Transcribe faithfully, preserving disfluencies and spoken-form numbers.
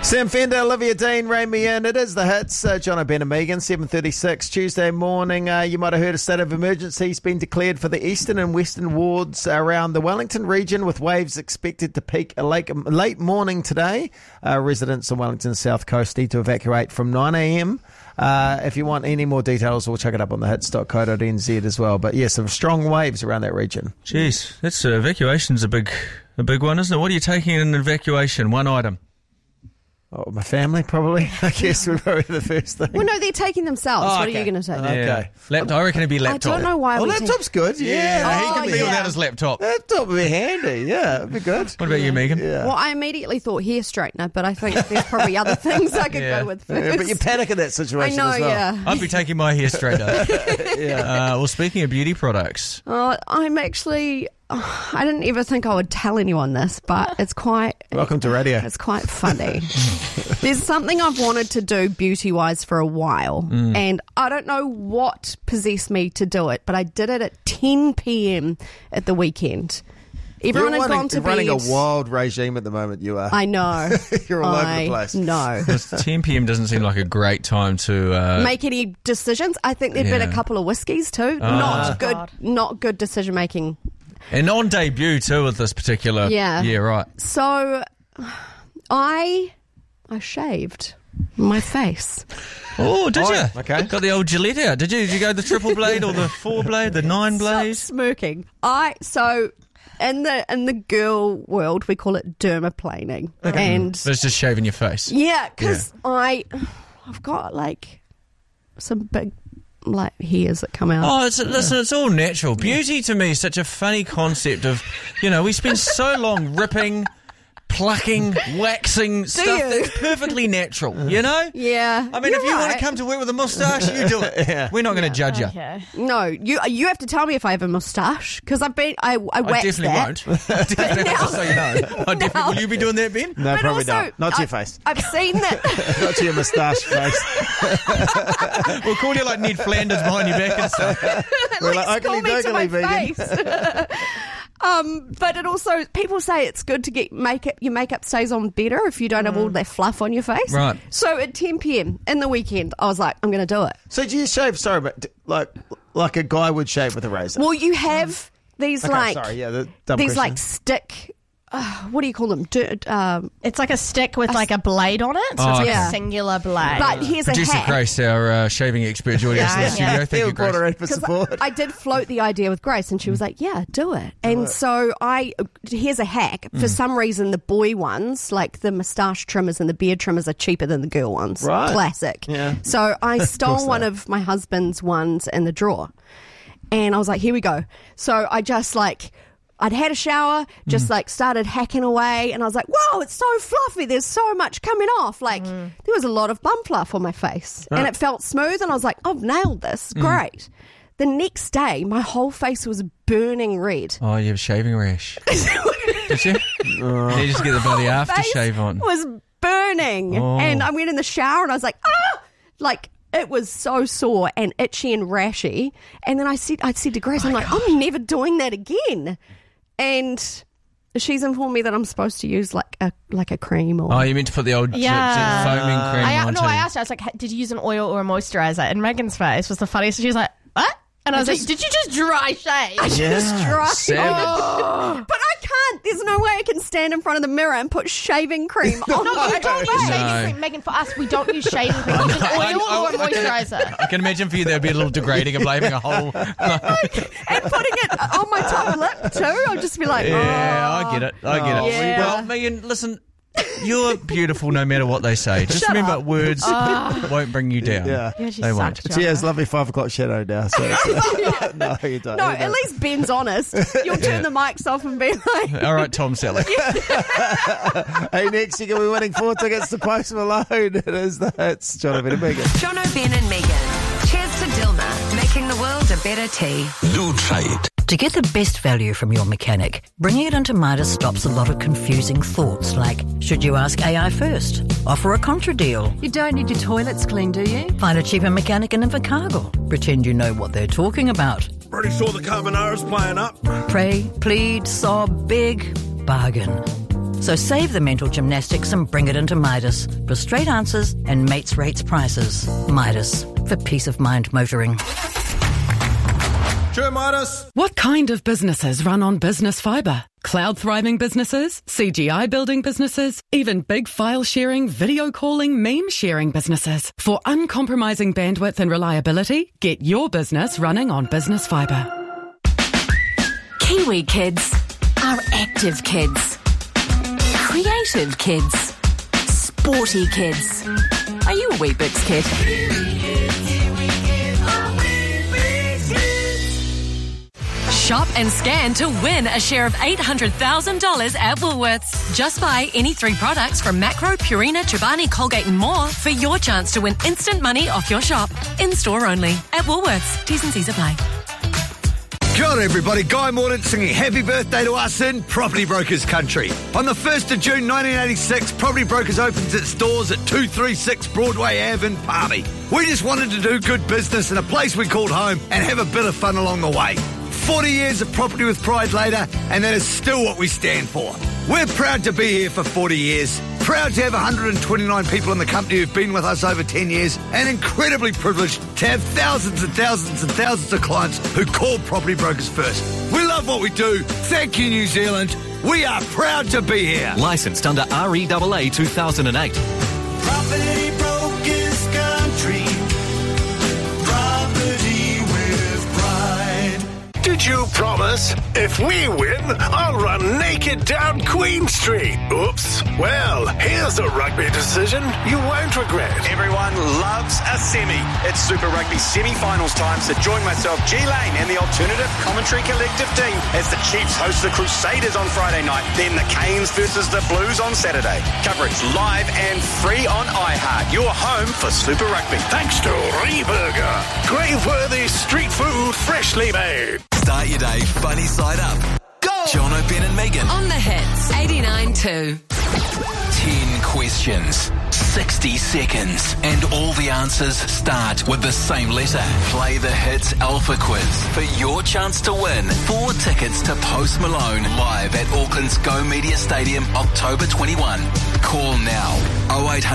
Sam Fender, Olivia Dean, Rain Me In. It is the hits. Uh, John O'Brien and Megan, seven thirty-six, Tuesday morning. Uh, you might have heard a state of emergency has been declared for the eastern and western wards around the Wellington region, with waves expected to peak late, late morning today. Uh, residents on Wellington's south coast need to evacuate from nine a.m. Uh, if you want any more details, we'll check it up on the hits dot co dot n z as well. But yeah, some strong waves around that region. Jeez, that's uh, evacuation's a big, a big one, isn't it? What are you taking in an evacuation? One item. Oh, my family, probably. I guess would probably be the first thing. Well, no, they're taking themselves. Oh, what okay. are you going to take? Okay. Yeah. Laptop. I reckon it'd be laptop. I don't know why. Oh, we laptop's take... good. Yeah, Yeah, he Oh, can be yeah. without his laptop. laptop would be handy. Yeah, it'd be good. What about you, Megan? Yeah. Well, I immediately thought hair straightener, but I think there's probably other things I could Yeah. go with first. Yeah, but you panic in that I situation know, as well. yeah. I'd be taking my hair straight up. Yeah. Uh, well, speaking of beauty products, Oh, I'm actually. Oh, I didn't ever think I would tell anyone this, but it's quite. Welcome to radio. It's quite funny. There's something I've wanted to do beauty-wise for a while, Mm. and I don't know what possessed me to do it, but I did it at ten p.m. at the weekend. Everyone You're had running, gone to you're running bed. a wild regime at the moment, you are. I know. You're all I over the place. know. ten p.m. doesn't seem like a great time to... Uh, Make any decisions. I think there'd been Yeah. a couple of whiskies too. Ah. not good. God. Not good decision making. and on debut, too, with this particular... Yeah. Yeah, right. So, I I shaved my face. Oh, did Oh, you? okay. Got the old Gillette out. Did you? Did you go the triple blade or the four blade, the nine blade? Stop smirking. I so in the in the girl world we call it dermaplaning, and But it's just shaving your face. yeah, because I I've got like some big like hairs that come out. Oh, it's, listen, it's all natural. Beauty to me is such a funny concept of, you know, we spend so long ripping, plucking, waxing stuff you? that's perfectly natural, you know? Yeah, I mean, you're if you want right. to come to work with a moustache, you do it. Yeah. We're not going to judge you. Okay. No, you you have to tell me if I have a moustache because I've been I I I waxed definitely that. won't. I definitely now- just so you know. I definitely, will you be doing that, Ben? No, But probably also, not. Not to your I- face. I've seen that. Not to your moustache face. We'll call you like Ned Flanders behind your back and stuff. We're like, Call ugly me to my duggly vegan. face. um, but it also people say it's good to get make it, your makeup stays on better if you don't have all that fluff on your face. Right. So at ten p.m. in the weekend, I was like, I'm going to do it. So do you shave, sorry, but d- like like a guy would shave with a razor? Well, you have these okay, like sorry, yeah, the dumb these question. like stick. Uh, what do you call them? D- um, It's like a stick with like a blade on it, so Oh, it's like okay. a singular blade. but here's a Producer hack. Grace, our uh, shaving expert, joining us in the Yeah, studio. yeah. Thank you, He'll brought her Grace. in for 'Cause support. I, I did float the idea with Grace, and she was like, "Yeah, do it." and it. so I, here's a hack. For some reason, the boy ones, like the moustache trimmers and the beard trimmers, are cheaper than the girl ones. Right. Classic. Yeah. So I course stole they one are. of my husband's ones in the drawer, and I was like, "Here we go." So I just like. I'd had a shower, just like started hacking away, and I was like, "Whoa, it's so fluffy! There's so much coming off." Like there was a lot of bum fluff on my face, and it felt smooth. And I was like, "I've nailed this, great." The next day, my whole face was burning red. Oh, you have a shaving rash. Did you? You just get the bloody aftershave on. Was burning, Oh. and I went in the shower, and I was like, "Ah!" Like it was so sore and itchy and rashy. And then I said, I said to Grace, I'm like, "I'm never doing that again." And she's informed me that I'm supposed to use like a like a cream or Oh, you meant to put the old Yeah. foaming cream I, on no, too. I asked her, I was like, did you use an oil or a moisturizer? And Megan's face was the funniest. She was like, what? And I was like, did you just dry shave? just dry. Savage. But I can't. There's no way I can stand in front of the mirror and put shaving cream on No, my you don't use face. shaving No. cream. Megan, for us, we don't use shaving cream. We use an I- oil I- or a I can- moisturizer. I can imagine for you that would be a little degrading of leaving a whole. And putting it on my top lip too. I'll just be like, Yeah, oh. I get it. I get Oh, it. yeah. Well, Megan, listen, you're beautiful no matter what they say. Just Shut remember, up. words won't bring you down. Yeah. Yeah, she They won't. sucks, But yeah, it's Jonah. lovely five o'clock shadow now. So it's, no, you don't. No, you at don't. least Ben's honest. You'll turn the mics off and be like, All right, Tom Selleck. Hey, next you're going to be winning four tickets to Post Malone. It is the hits. John O'Brien and Megan. John O'Brien and Megan. Cheers to Dilma, making the world a better tea. Do trade. To get the best value from your mechanic, bringing it into Midas stops a lot of confusing thoughts like, should you ask A I first? Offer a contra deal. You don't need your toilets cleaned, do you? Find a cheaper mechanic in Invercargill. Pretend you know what they're talking about. Pretty sure the carbonara's playing up. Pray, plead, sob, beg, bargain. So save the mental gymnastics and bring it into Midas for straight answers and mates rates prices. Midas, for peace of mind motoring. Sure, Midas. What kind of businesses run on business fibre? Cloud thriving businesses, C G I building businesses, even big file sharing, video calling, meme sharing businesses. For uncompromising bandwidth and reliability, get your business running on business fibre. Kiwi kids are active kids. Creative kids. Sporty kids. Are you a Weet-Bix kid? Shop and scan to win a share of eight hundred thousand dollars at Woolworths. Just buy any three products from Macro, Purina, Chobani, Colgate and more for your chance to win instant money off your shop. In-store only. At Woolworths. T's and C's apply. Kia ora everybody, Guy Mordaunt singing happy birthday to us in Property Brokers country. On the first of June nineteen eighty-six, Property Brokers opens its doors at two thirty-six Broadway Ave in Palmy. We just wanted to do good business in a place we called home and have a bit of fun along the way. forty years of property with pride later, and that is still what we stand for. We're proud to be here for forty years. Proud to have one hundred twenty-nine people in the company who've been with us over ten years, and incredibly privileged to have thousands and thousands and thousands of clients who call Property Brokers first. We love what we do. Thank you, New Zealand. We are proud to be here. Licensed under R E A A two thousand eight. Property Brokers country. Property with pride. Did you promise? If we win, I'll run naked down Queen Street. Oops. Well, here's a rugby decision you won't regret. Everyone loves a semi. It's Super Rugby semi-finals time, so join myself, G Lane, and the Alternative Commentary Collective team as the Chiefs host the Crusaders on Friday night, then the Canes versus the Blues on Saturday. Coverage live and free on iHeart. Your home for Super Rugby. Thanks to Reburger. Grave-worthy street food freshly made. Start your day funny side up. Go! Jono, Ben and Megan. On the hits. eighty-nine two. Ten questions, sixty seconds, and all the answers start with the same letter. Play the Hits Alpha Quiz for your chance to win four tickets to Post Malone live at Auckland's Go Media Stadium, October twenty-first. Call now, oh eight hundred